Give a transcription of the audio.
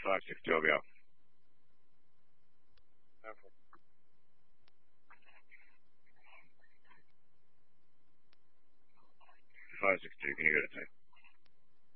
562, I'll be out. 562, can you go to tank?